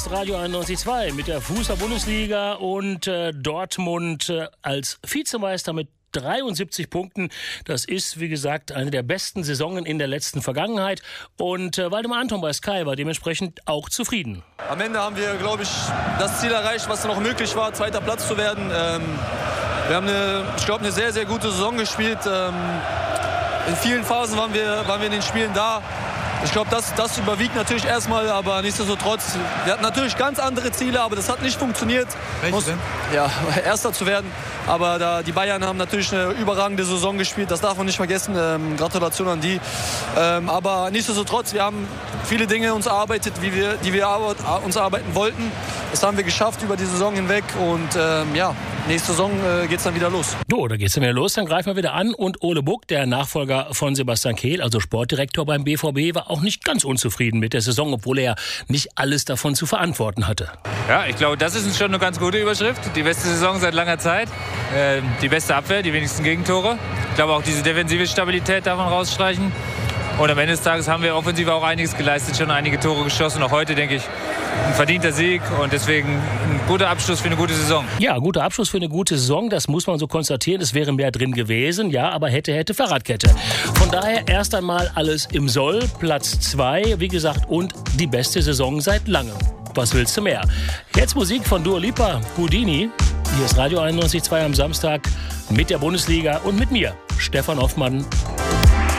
ist Radio 91.2 mit der Fußball-Bundesliga und Dortmund als Vizemeister mit 73 Punkten. Das ist, wie gesagt, eine der besten Saisonen in der letzten Vergangenheit. Und Waldemar Anton bei Sky war dementsprechend auch zufrieden. Am Ende haben wir, glaube ich, das Ziel erreicht, was noch möglich war, zweiter Platz zu werden. Wir haben eine sehr, sehr gute Saison gespielt. In vielen Phasen waren wir in den Spielen da. Ich glaube, das überwiegt natürlich erstmal, aber nichtsdestotrotz, wir hatten natürlich ganz andere Ziele, aber das hat nicht funktioniert. Welche denn? Ja, Erster zu werden. Aber die Bayern haben natürlich eine überragende Saison gespielt, das darf man nicht vergessen. Gratulation an die. Aber nichtsdestotrotz, wir haben viele Dinge uns erarbeitet, die wir uns arbeiten wollten. Das haben wir geschafft über die Saison hinweg und nächste Saison geht es dann wieder los. So, da geht es dann wieder los, dann greifen wir wieder an und Ole Buck, der Nachfolger von Sebastian Kehl, also Sportdirektor beim BVB, war auch nicht ganz unzufrieden mit der Saison, obwohl er nicht alles davon zu verantworten hatte. Ja, ich glaube, das ist schon eine ganz gute Überschrift. Die beste Saison seit langer Zeit, die beste Abwehr, die wenigsten Gegentore. Ich glaube, auch diese defensive Stabilität darf man rausstreichen. Und am Ende des Tages haben wir offensiv auch einiges geleistet, schon einige Tore geschossen. Auch heute, denke ich, ein verdienter Sieg und deswegen ein guter Abschluss für eine gute Saison. Ja, guter Abschluss für eine gute Saison, das muss man so konstatieren. Es wäre mehr drin gewesen, ja, aber hätte Fahrradkette. Von daher erst einmal alles im Soll, Platz 2, wie gesagt, und die beste Saison seit langem. Was willst du mehr? Jetzt Musik von Dua Lipa, Houdini. Hier ist Radio 91.2 am Samstag mit der Bundesliga und mit mir, Stefan Hoffmann.